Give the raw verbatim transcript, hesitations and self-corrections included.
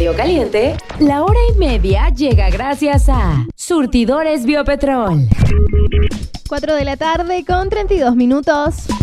Radio Caliente, la hora y media llega gracias a Surtidores Biopetrol. cuatro de la tarde con treinta y dos minutos.